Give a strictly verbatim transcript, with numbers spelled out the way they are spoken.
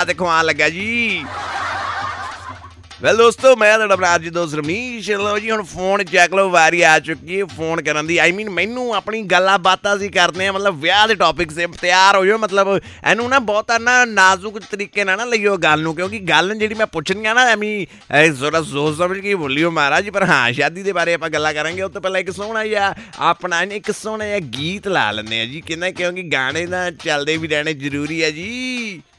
ਤੇ ਖਵਾਉਣ ਲੱਗਾ ਜੀ। ਵੈਲ ਦੋਸਤੋ, ਮੈਂ ਤੁਹਾਡਾ ਆਪਣਾ ਅੱਜ ਦੋਸਤ ਰਮੀਸ਼। ਲਓ ਜੀ, ਹੁਣ ਫੋਨ ਚੱਕ ਲਓ, ਵਾਰੀ ਆ ਚੁੱਕੀ ਹੈ ਫੋਨ ਕਰਨ ਦੀ। ਆਈ ਮੀਨ ਮੈਨੂੰ ਆਪਣੀ ਗੱਲਾਂ ਬਾਤਾਂ ਅਸੀਂ ਕਰਦੇ ਹਾਂ, ਮਤਲਬ ਵਿਆਹ ਦੇ ਟੌਪਿਕ ਸੇ ਤਿਆਰ ਹੋ ਜਾਓ। ਮਤਲਬ ਇਹਨੂੰ ਨਾ ਬਹੁਤਾ ਨਾ ਨਾਜ਼ੁਕ ਤਰੀਕੇ ਨਾਲ ਨਾ ਲਈਓ ਗੱਲ ਨੂੰ, ਕਿਉਂਕਿ ਗੱਲ ਜਿਹੜੀ ਮੈਂ ਪੁੱਛਣੀ ਆ ਨਾ ਐਵੇਂ ਜ਼ਰਾ ਸੋਚ ਸਮਝ ਕੇ ਬੋਲੀਓ ਮਹਾਰਾਜ। ਪਰ ਹਾਂ, ਸ਼ਾਦੀ ਦੇ ਬਾਰੇ ਆਪਾਂ ਗੱਲਾਂ ਕਰਾਂਗੇ। ਉਹ ਤੋਂ ਪਹਿਲਾਂ ਇੱਕ ਸੋਹਣਾ ਜਿਹਾ ਆਪਣਾ ਇੱਕ ਸੋਹਣਾ ਜਿਹਾ ਗੀਤ ਲਾ ਲੈਂਦੇ ਹਾਂ ਜੀ, ਕਹਿੰਦਾ, ਕਿਉਂਕਿ ਗਾਣੇ ਤਾਂ ਚੱਲਦੇ ਵੀ ਰਹਿਣੇ ਜ਼ਰੂਰੀ ਹੈ ਜੀ।